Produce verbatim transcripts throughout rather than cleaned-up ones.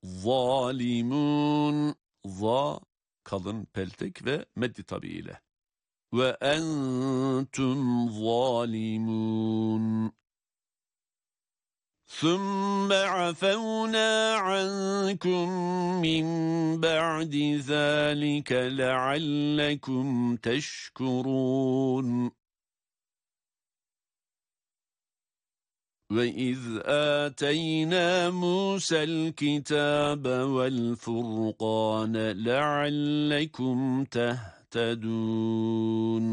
zalimun. Za kalın peltek ve meddi tabiiyle. Ve entum zalimun. ثُمَّ عَفَوْنَا عَنْكُمْ مِنْ بَعْدِ ذَٰلِكَ لَعَلَّكُمْ تَشْكُرُونَ. وَإِذْ آتَيْنَا مُوسَى الْكِتَابَ وَالْفُرْقَانَ لَعَلَّكُمْ تَهْتَدُونَ.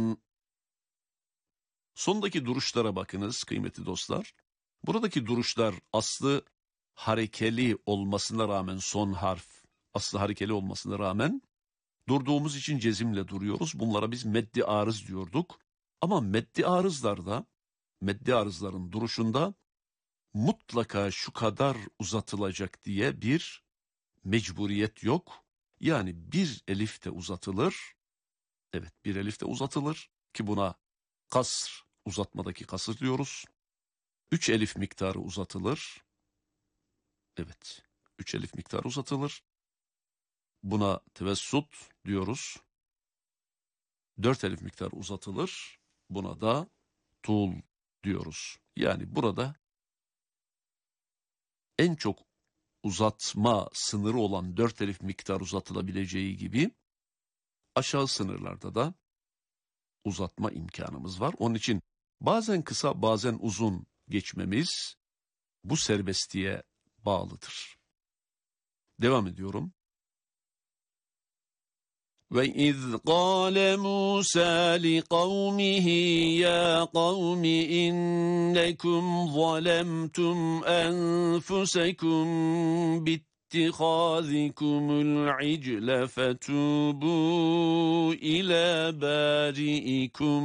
Sondaki duruşlara bakınız kıymetli dostlar. Buradaki duruşlar aslı harekeli olmasına rağmen son harf, aslı harekeli olmasına rağmen durduğumuz için cezimle duruyoruz. Bunlara biz meddi arız diyorduk. Ama meddi arızlarda, meddi arızların duruşunda mutlaka şu kadar uzatılacak diye bir mecburiyet yok. Yani bir elif de uzatılır. Evet, bir elif de uzatılır ki buna kasr, uzatmadaki kasır diyoruz. Üç elif miktarı uzatılır. Evet, üç elif miktarı uzatılır. Buna tevessut diyoruz. Dört elif miktarı uzatılır. Buna da tul diyoruz. Yani burada en çok uzatma sınırı olan dört elif miktar uzatılabileceği gibi aşağı sınırlarda da uzatma imkanımız var. Onun için bazen kısa bazen uzun geçmemiz bu serbestliğe bağlıdır. Devam ediyorum. وَإِذْ قَالَ مُوسَى لِقَوْمِهِ يَا قَوْمِ إِنَّكُمْ ظَلَمْتُمْ أَنفُسَكُمْ بِاتِّخَاذِكُمُ الْعِجْلَ فَتُوبُوا إِلَى بَارِئِكُمْ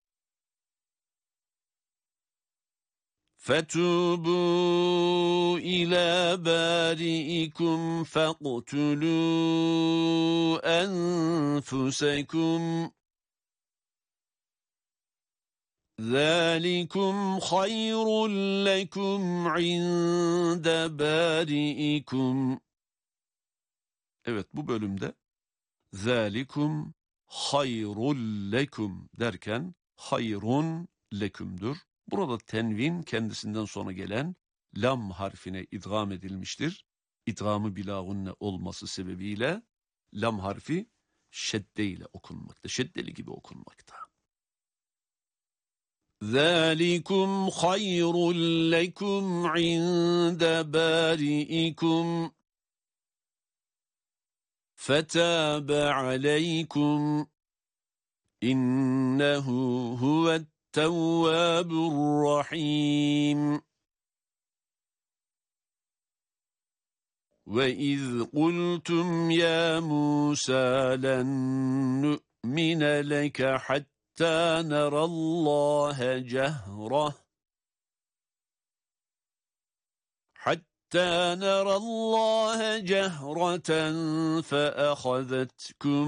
فَتُوبُوا إِلَى بَارِئِكُمْ فَاقْتُلُوا أَنفُسَكُمْ ذَٰلِكُمْ خَيْرٌ لَكُمْ عِندَ بَارِئِكُمْ. Evet, bu bölümde ذَٰلِكُمْ خَيْرٌ لَكُمْ derken hayrun lekümdür. Burada tenvin kendisinden sonra gelen lam harfine idgam edilmiştir. İdgamı bilâgunne olması sebebiyle lam harfi şedde ile okunmakta. Şeddeli gibi okunmakta. ذَٰلِكُمْ خَيْرٌ لَكُمْ عِندَ بَارِئِكُمْ فَتَابَ عَلَيْكُمْ إِنَّهُ هُوَ التَّوَّابُ الرَّحِيمُ. وَإِذْ قُلْتُمْ يَا مُوسَى لَن نُّؤْمِنَ لَكَ حَتَّى نَرَى اللَّهَ جَهْرَةً حَتَّى نَرَى اللَّهَ جَهْرَةً فَأَخَذَتْكُمُ